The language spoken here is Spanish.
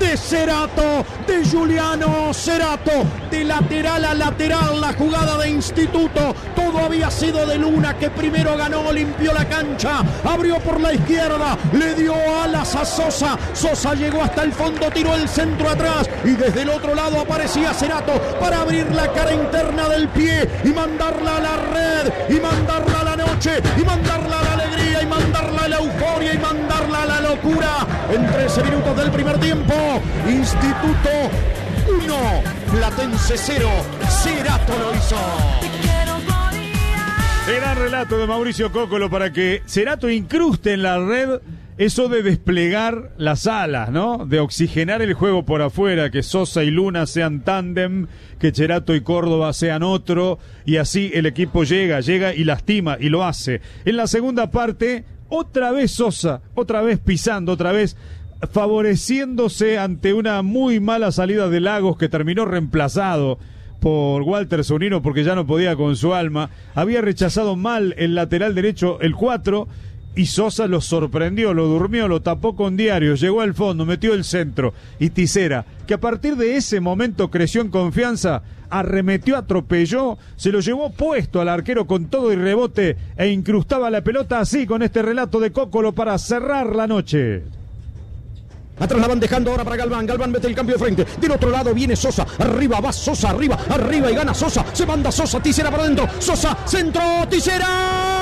de Cerato, de Giuliano Cerato, de lateral a lateral, la jugada de Instituto. Todo había sido de Luna, que primero ganó, limpió la cancha, abrió por la izquierda, le dio alas a Sosa. Sosa llegó hasta el fondo, tiró el centro atrás y desde el otro lado aparecía Cerato para abrir la cara interna del pie y mandarla a la red, y mandarla a la noche, y mandarla a la alegría, y mandarla a la euforia, y mandarla a la locura. En 13 minutos del primer tiempo, Instituto 1, Platense 0, Cerato lo hizo. El gran relato de Mauricio Cóccolo para que Cerato incruste en la red eso de desplegar las alas, ¿no? De oxigenar el juego por afuera, que Sosa y Luna sean tándem, que Cerato y Córdoba sean otro, y así el equipo llega y lastima, y lo hace. En la segunda parte, otra vez Sosa, otra vez pisando, otra vez favoreciéndose ante una muy mala salida de Lagos, que terminó reemplazado por Walter Zunino porque ya no podía con su alma. Había rechazado mal el lateral derecho, el 4, y Sosa lo sorprendió, lo durmió, lo tapó con Diario, llegó al fondo, metió el centro, y Tisera, que a partir de ese momento creció en confianza, arremetió, atropelló, se lo llevó puesto al arquero con todo y rebote, e incrustaba la pelota así, con este relato de Cóccolo para cerrar la noche. Atrás la van dejando ahora para Galván. Galván mete el cambio de frente. Del otro lado viene Sosa. Arriba va Sosa. Arriba y gana Sosa. Se manda Sosa. Tisera para adentro. Sosa, centro, Tisera.